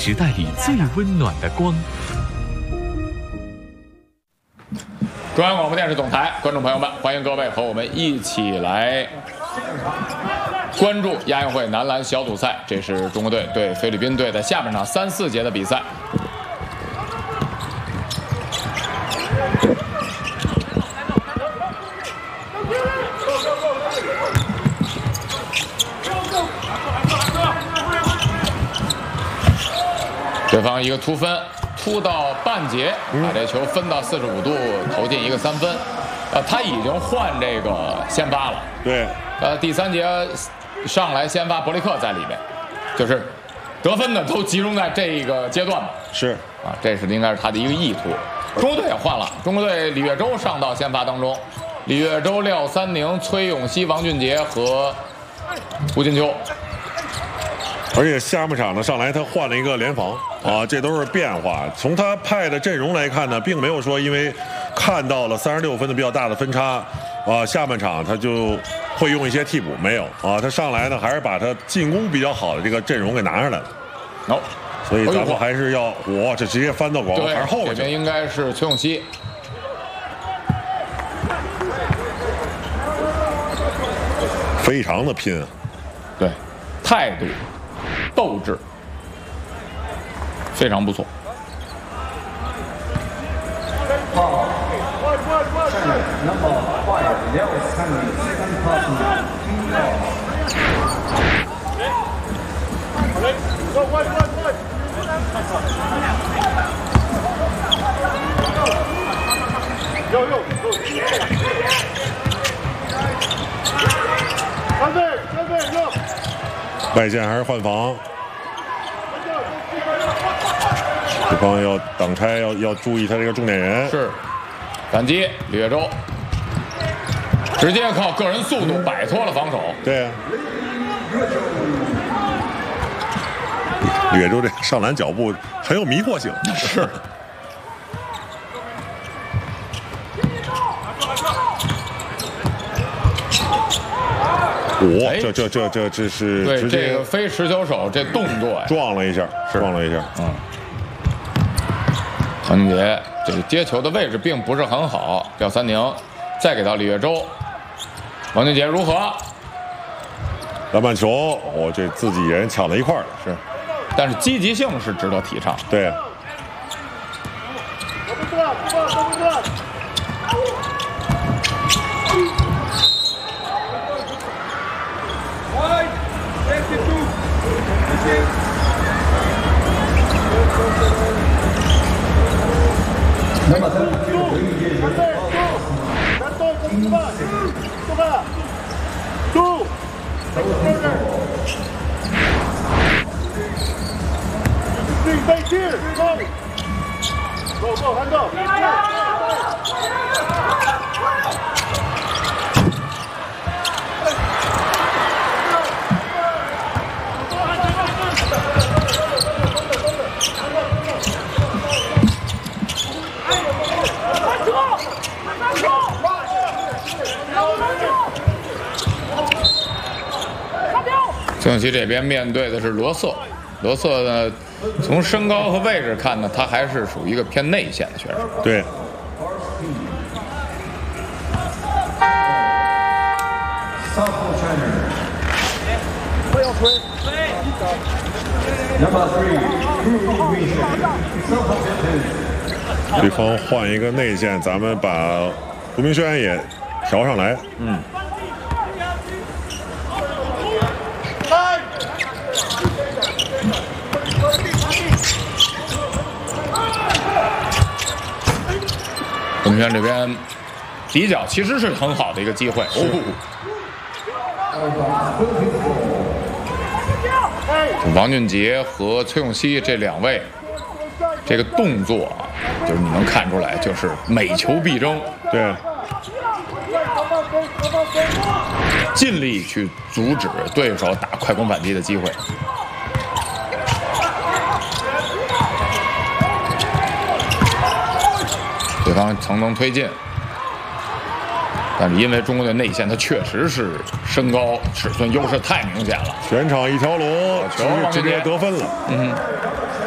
时代里最温暖的光。 中央广播电视总台，观众朋友们，欢迎各位和我们一起来关注亚运会男篮小组赛。这是中国队对菲律宾队的下半场3、4节的比赛。对方一个突分，突到半截，把这球分到45度，投进一个3分。他已经换这个先发了。 对。 第3节上来先发伯利克在里面，就是得分的都集中在这个阶段吧。 是啊，这是应该是他的一个意图。中国队也换了，中国队李月洲上到先发当中，李月洲、廖三宁、崔永熙、王俊杰和吴金秋。 而且下半场呢，上来他换了一个联防啊，这都是变化。从他派的阵容来看呢，并没有说因为看到了36分的比较大的分差啊，下半场他就会用一些替补，没有啊，他上来呢还是把他进攻比较好的这个阵容给拿上来了。所以咱们还是要这直接翻到广告牌后边。 这边应该是崔永熙， 非常的拼啊， 对，态度。斗志非常不错。 外线还是换防，对方要挡拆，要注意他这个重点人。 是，反击李月洲，直接靠个人速度摆脱了防守。 对啊，李月洲这上篮脚步很有迷惑性。 是。 这是对直接这个非持球手这动作呀， 撞了一下。 王俊杰这个接球的位置并不是很好，廖三宁再给到李月洲，王俊杰如何？ 篮板球，这自己人抢在一块儿了， 是，但是积极性是值得提倡。 对。 崔永熙这边面对的是罗瑟，罗瑟呢，从身高和位置看呢，他还是属于一个偏内线的选手。 对。对方换一个内线，咱们把胡明轩也调上来。 胡明轩这边底角其实是很好的一个机会。王俊杰和崔永熙这2位，这个动作啊，就是你能看出来，就是每球必争。 对， 尽力去阻止对手打快攻反击的机会。对方层层推进，但是因为中国队内线，他确实是身高尺寸优势太明显了， 全场一条龙，直接得分了。